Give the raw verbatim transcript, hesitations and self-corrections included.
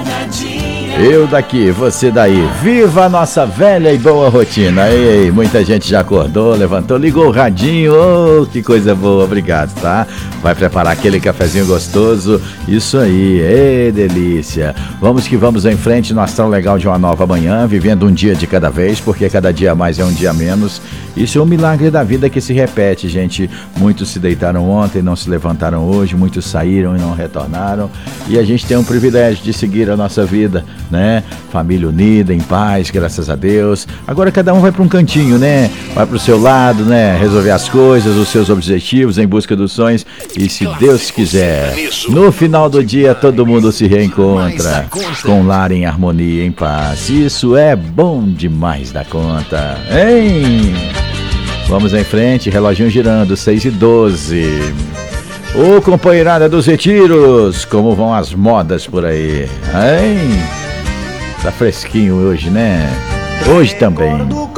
Eu daqui, você daí. Viva a nossa velha e boa rotina. Ei, muita gente já acordou, levantou, ligou o radinho. Oh, que coisa boa, obrigado, tá? Vai preparar aquele cafezinho gostoso. Isso aí, ei, delícia. Vamos que vamos em frente no astral legal de uma nova manhã, vivendo um dia de cada vez, porque cada dia a mais é um dia a menos. Isso é um milagre da vida que se repete, gente. Muitos se deitaram ontem, não se levantaram hoje, muitos saíram e não retornaram. E a gente tem um privilégio de seguir a nossa vida, né? Família unida, em paz, graças a Deus. Agora cada um vai para um cantinho, né? Vai para o seu lado, né? Resolver as coisas, os seus objetivos, em busca dos sonhos. E se Deus quiser, no final do dia todo mundo se reencontra com lar em harmonia, em paz. Isso é bom demais da conta, hein? Vamos em frente, reloginho girando, seis e doze. Ô, companheirada dos retiros, como vão as modas por aí, hein? Tá fresquinho hoje, né? Hoje também.